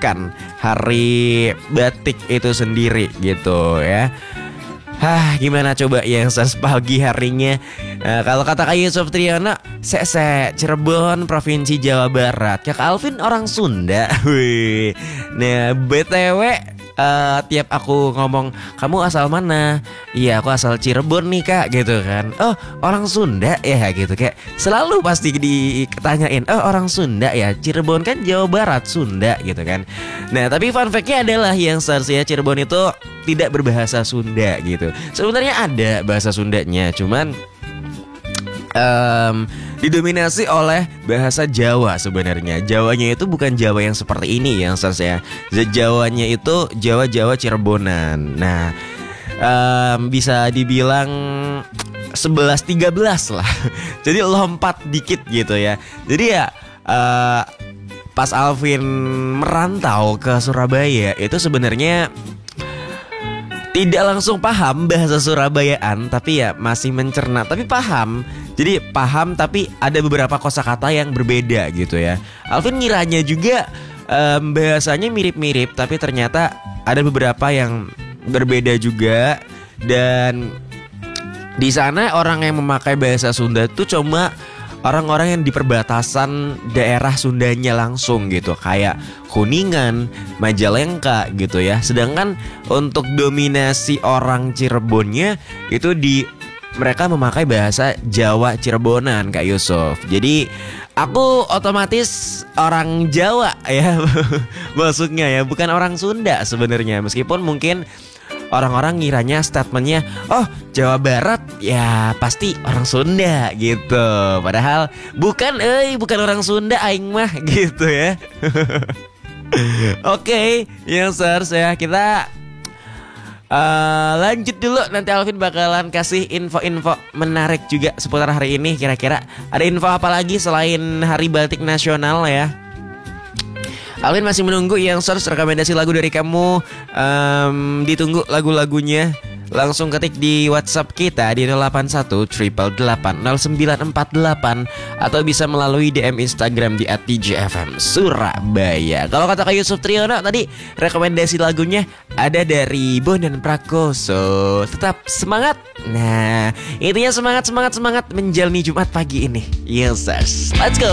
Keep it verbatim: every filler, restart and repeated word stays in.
merayakan hari batik itu sendiri gitu ya. Hah, gimana coba yang pagi harinya? Nah, kalau kata Kak Yusuf Triyono, se se Cirebon, Provinsi Jawa Barat. Kak Alvin orang Sunda. Wih. Nah, B T W uh, tiap aku ngomong, kamu asal mana? Iya, aku asal Cirebon nih Kak, gitu kan. Oh, orang Sunda ya gitu. Kayak selalu pasti ditanyain, oh orang Sunda ya, Cirebon kan Jawa Barat, Sunda gitu kan. Nah, tapi fun fact-nya adalah yang seharusnya Cirebon itu tidak berbahasa Sunda gitu. Sebenarnya ada bahasa Sundanya, cuman um, didominasi oleh bahasa Jawa sebenarnya. Jawanya itu bukan Jawa yang seperti ini yang saya. Jawanya itu Jawa-Jawa Cirebonan. Nah, um, bisa dibilang sebelas tiga belas lah. Jadi lompat dikit gitu ya. Jadi ya uh, pas Alvin merantau ke Surabaya itu sebenarnya tidak langsung paham bahasa Surabayaan, tapi ya masih mencerna, tapi paham. Jadi paham tapi ada beberapa kosakata yang berbeda gitu ya. Alvin ngiranya juga um, bahasanya mirip-mirip, tapi ternyata ada beberapa yang berbeda juga. Dan di sana orang yang memakai bahasa Sunda tuh cuma orang-orang yang di perbatasan daerah Sundanya langsung gitu, kayak Kuningan, Majalengka gitu ya. Sedangkan untuk dominasi orang Cirebonnya itu di mereka memakai bahasa Jawa Cirebonan Kak Yusuf. Jadi aku otomatis orang Jawa ya maksudnya ya, bukan orang Sunda sebenarnya. Meskipun mungkin orang-orang ngiranya statementnya, oh Jawa Barat ya pasti orang Sunda gitu. Padahal bukan, eh bukan orang Sunda aing mah gitu ya. Oke, yang sers ya kita uh, lanjut dulu. Nanti Alvin bakalan kasih info-info menarik juga seputar hari ini. Kira-kira ada info apa lagi selain Hari Batik Nasional ya? Alvin masih menunggu yang source rekomendasi lagu dari kamu. um, Ditunggu lagu-lagunya. Langsung ketik di WhatsApp kita di nol delapan satu delapan delapan delapan nol sembilan empat delapan, atau bisa melalui D M Instagram di at d j f m surabaya. Kalau kata Kak Yusuf Triyono tadi, rekomendasi lagunya ada dari Bondan Prakoso. Tetap semangat. Nah, intinya semangat, semangat, semangat menjalani Jumat pagi ini. Yes, let's go.